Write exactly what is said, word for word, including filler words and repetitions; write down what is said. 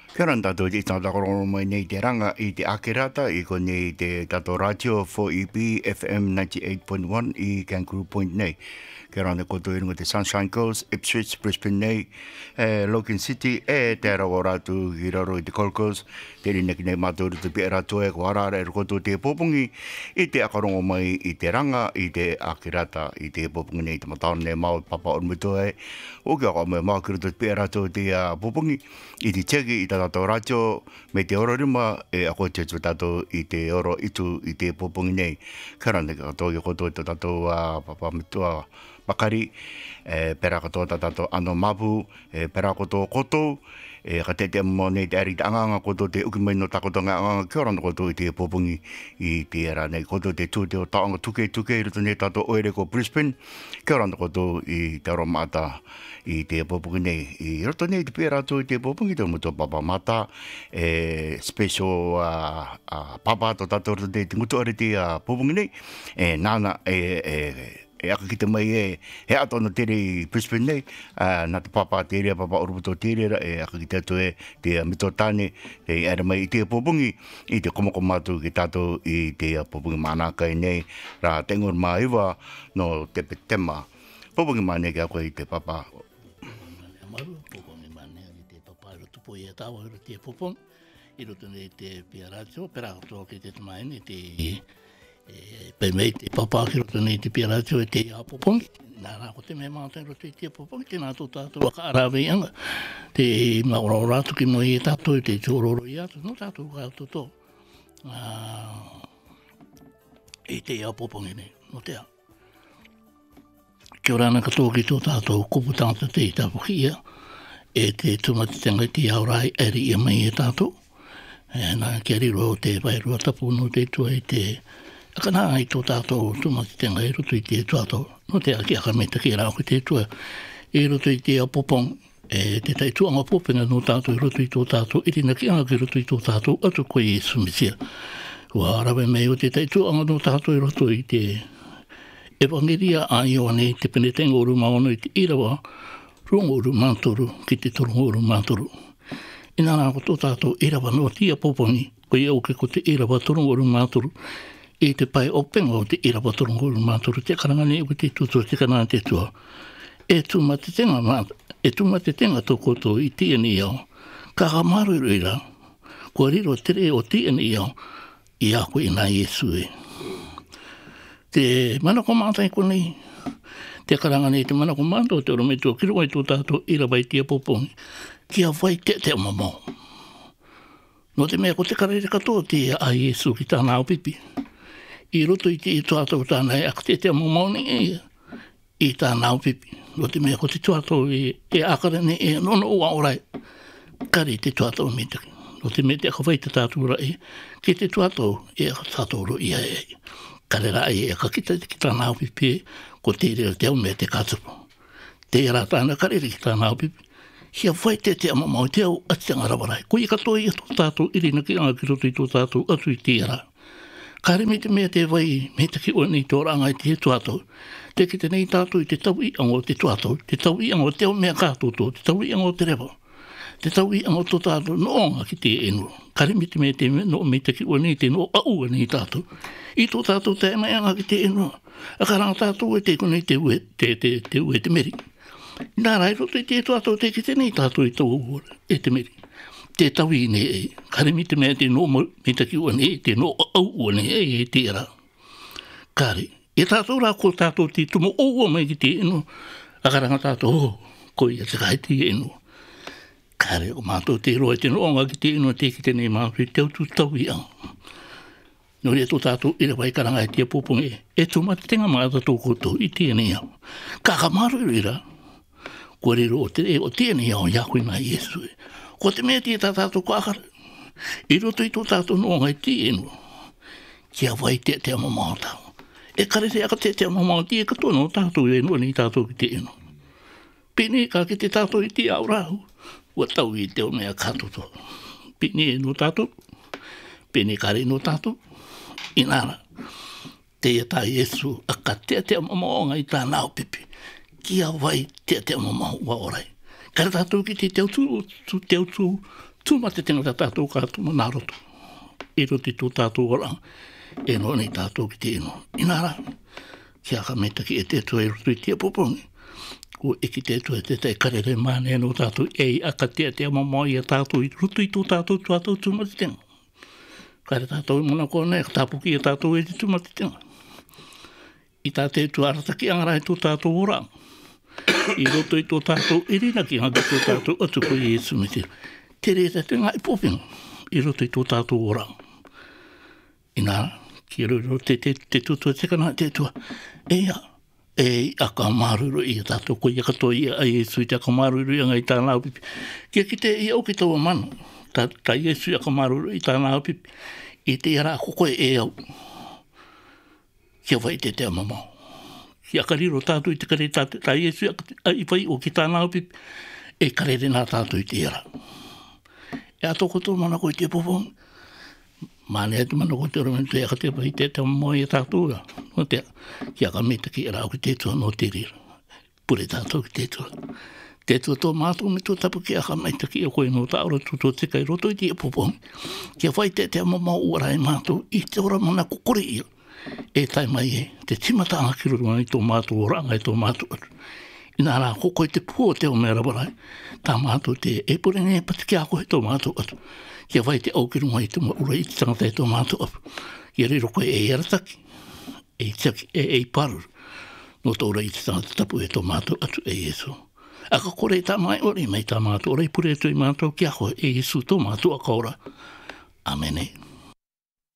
Kia ora tātou i tātou koro mai nei te ranga i te Akerata, i ko nei te tātou radio four E B F M ninety-eight point one i Kangaroo Point nei. Kia ora ne koto i runga te Sunshine Coast, Ipswich, Brisbane nei, e Logan City, e te arawa rātu i raro i te Gold Coast, te ri neki nei mātou te pia rātu e ko arara e koto te popungi, i te akarongo mai i te ranga, i te Akerata, i te popungi nei te mataone nei mau papa o muto e, o kia ko mai mau kiro te pia rātu te popungi, i te tegi i te tātou radio, me te oro rima, e ako te tu tātou i te oro itu i te popungi nei. Kara ne kato i koto i te tātou papa mutua Bakari, e pera katoa tātou ano mapu, e pera koto koto, e ka te te mo nei te ari te anganga koto te ukimai no takoto ngā anganga kia ora no koto i te popungi i te era nei koto te tū te o taonga tuke tuke i ruto nei tātou oere ko Brisbane, kia ora no koto i te aro mata i te popungi nei. I roto nei te pera tō i te popungi te muto papa mata, e special uh, uh, papa to tātou roto nei te ngutu are te uh, popungi nei, e nana e... e e aka ki te mai e he ato no tere i Brisbane nei, uh, nā te papa tere, papa uruputo tere, e aka ki te atu e te mito tāne, e era mai i te popungi, i te komoko mātu ki tātou i te popungi mānakai nei, rā tengur mā iwa no te petema. Popungi māne ki a koe i te papa. Maru, popungi māne i te papa i roto poi e tāwa i roto te popungi, i roto nei te pia rātio, pera ato ki te tamaini, te... E pai mei te papa ki roto nei te pia rātio e te ia popongi. Nā rā ko te mea mātai roto i te popongi, te nā tō tātou waka arawe anga. Te maora o rātu ki mo i e tātou i te tōroro i atu, no tātou ka atu tō. E te ia popongi nei, no te a. Kia ora ana katoa ki tō tātou kupu tātou te i tāpuki ia. E te tumatitenga i te aurai eri ia mai e tātou. E nā kia riro o te wairua tapu no te tua i te... Aka nā i tō tātou tumatitenga i roto i te tātou. No te aki aka me taki rao ki te tua. I roto i te apopong, e te tai tuanga popenga no tātou i roto i tō tātou. I tina ki anga ki roto i tō tātou atu koe i sumisia. Kua arawe mei o te tai tuanga no tātou i roto i te evangelia a Ioane te penetenga oru maono i te irawa rongo oru mātoru ki te torongo oru mātoru. I nā rā ko tō tātou irawa no tia popongi koe au ke ko te irawa torongo oru mātoru. I te pai openga o te irawa torongo oru mātoru, te karangane o te tutua, te kanana te tua. E tūma te tenga māta, e tūma te tenga tō koto i tia ni au. Ka ka maru reira, kua riro tere o tia ni au, i a koe nā Iesu e. Te manako mātai konei, te karangane te manako mātou te oro me tō kiro ai tō tātou irawa i tia popongi, kia vai te te mamau. No te mea ko te karere katoa te a Iesu ki tāna au pipi. I roto i te i tuatau tāna e akate te mamoni e i tāna au pipi. No te mea ko te tuatau e, e akarane e nono ua orai. Kare te tuatau me taki. No te mea te akawai te tātou rai. Ke te tuatau e tātou ro ia e. Kare rai e akakita ki tāna au pipi e ko te reo te au mea te kātupu. Te rā tāna karere ki tāna au pipi. Hia vai te te amamau te au ati anga rawarai. Ko i katoa i ato tātou irina ki anga ki roto i tō tātou atu i te ara. Kare me te mea te vai, me te ki o nei tō ranga i te tuatou. Te ki te nei tātou i te tau i anga o te tuatou. Te tau i anga o te au mea kātoto. Te tau i anga o te rewa. Te tau i anga o tō tātou no anga ki te enu. Kare me te mea te mea no me te ki o nei te no au nei tātou. I tō tātou te mai anga ki te enu. A karanga tātou e te konei te ue te, te, te, ue te meri. Nā rai roto i te tuatou te ki te nei tātou i tau ura e te meri. Te tau i ne e, kare mi te mea te no me taki ua ne e, te no au ua ne e e te ara. Kare, e tātou rā ko tātou te tumo o ua mai ki te eno, a karanga tātou, oh, ko ia te kai te eno. Kare, o mātou te roa te no onga ki te eno, te ki te nei mātou i te au tu tau i ang. No rea tō tātou ira wai karanga e tia popongi e, e tō mati tenga mātou tō koto i te nei au. Kakamaru ira, kua rero o te e o te nei au, iakui nā Iesu e. Ko te mea tia tātou ko akara. I roto i tō tātou no ngai te enu. Kia vai te te amamau tau. E kare te aka te te amamau te e katoa no tātou e nua ni tātou ki te enu. Pene ka ki te tātou i te au rahu. Ua tau i te o mea katoto. Pene e no tātou. Pene kare no tātou. Inara. Te e tā Iesu a ka te te amamau ngai tā nao pipi. Kia vai te te amamau wa orai. Kare tātou ki te teu tū, teu tū, tūmate tenga tātou kātou mā roto. E roti tō tātou orang, e no nei tātou ki te ino. Inara, kia ka meta ki e te tua e roto i tia popongi. Ko e ki te tua e te te karere māne no tātou e i aka tea tea mamai a tātou i roto i tō tātou tātou tūmate tenga. Kare tātou i mona kone, ka tāpuki e tātou e te tūmate tenga. I tā te tua arataki angarai tō tātou orang. I roto i tō tātou irina ki hanga tō tātou atu ko i Iesu me te. Te re te tenga i popinga. I roto i tō tātou orang. Ina, ki roro te te te tutua te kana te tua. Ea, e aka maruru i a tātou ko i a katoa i a Iesu i te aka maruru i a ngai tāna au pipi. Kia ki te i au ki tōa manu. Tā, tā Iesu i aka maruru i tāna au pipi. I te ara koko e au. Kia vai te te amamau. Kia kariro tātou i te kare tātou. Tā Iesu i vai o ki tāna au pipi. E karere nā tātou i te ara. E ato koto mana ko i te popong. Mane atu mana ko te oramentu e ka te pai te te moi e tātou. No te, kia ka meta ki ara o ki te tua no te rira. Pure tātou ki te tua. Te tua tō mātou me tō tapu ki a ka meta ki a koe no tāura tū tō te kai roto i te popong. Kia whai te te amamau ura e mātou i te ora mana kukore ia. E tai mai e, te timata anga ki rurua i tō mātou ora anga i tō mātou atu. Ina rā koko i te pua te o mea rawarai. Tā mātou te e pure ne pati ki a koe tō mātou atu. Kia vai te aukirunga i te ura i te tangata i tō mātou atu. Kia riro koe e arataki, e taki, e e paru. No tō ura i te tangata tapu e tō mātou atu e Iesu. Aka kore tā mai ori mai tā mātou ora i pure tu i mātou ki a koe e Iesu tō mātou a kaora. Amene.